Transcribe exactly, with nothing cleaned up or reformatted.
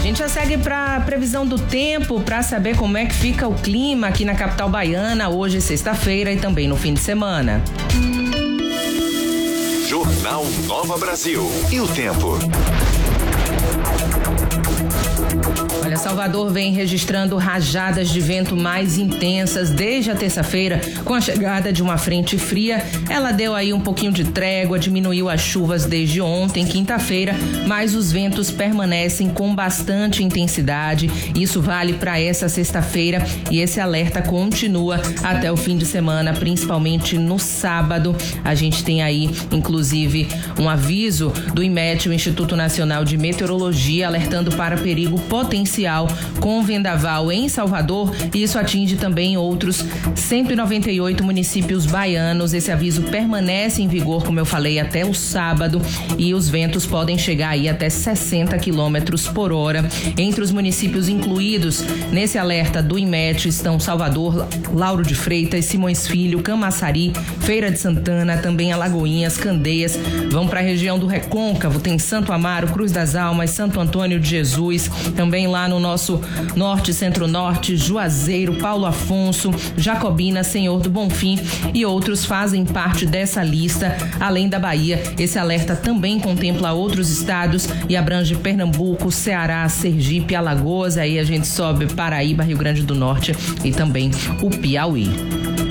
gente já segue para a previsão do tempo, para saber como é que fica o clima aqui na capital baiana, hoje, sexta-feira, e também no fim de semana. Jornal Nova Brasil. E o tempo? Olha, Salvador vem registrando rajadas de vento mais intensas desde a terça-feira, com a chegada de uma frente fria. Ela deu aí um pouquinho de trégua, diminuiu as chuvas desde ontem, quinta-feira, mas os ventos permanecem com bastante intensidade. Isso vale para essa sexta-feira e esse alerta continua até o fim de semana, principalmente no sábado. A gente tem aí, inclusive, um aviso do IMET, o Instituto Nacional de Meteorologia, alertando para perigo potencial com vendaval em Salvador, e isso atinge também outros cento e noventa e oito municípios baianos. Esse aviso permanece em vigor, como eu falei, até o sábado, e os ventos podem chegar aí até sessenta quilômetros por hora. Entre os municípios incluídos nesse alerta do IMET estão Salvador, Lauro de Freitas, Simões Filho, Camaçari, Feira de Santana, também Alagoinhas, Candeias. Vão para a região do Recôncavo, tem Santo Amaro, Cruz das Almas, Santo Antônio de Jesus, também lá no nosso norte, centro-norte, Juazeiro, Paulo Afonso, Jacobina, Senhor do Bonfim e outros fazem parte dessa lista. Além da Bahia, esse alerta também contempla outros estados e abrange Pernambuco, Ceará, Sergipe, Alagoas. Aí a gente sobe Paraíba, Rio Grande do Norte e também o Piauí.